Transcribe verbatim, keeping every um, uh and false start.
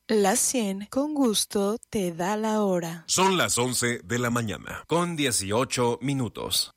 La cien con gusto te da la hora. Son las once de la mañana, con dieciocho minutos.